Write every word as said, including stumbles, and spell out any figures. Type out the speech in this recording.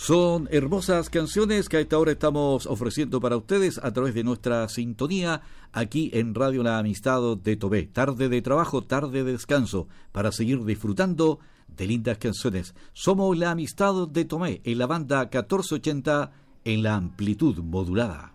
Son hermosas canciones que a esta hora estamos ofreciendo para ustedes a través de nuestra sintonía aquí en Radio La Amistad de Tomé. Tarde de trabajo, tarde de descanso, para seguir disfrutando de lindas canciones. Somos La Amistad de Tomé en la banda catorce ochenta en la amplitud modulada.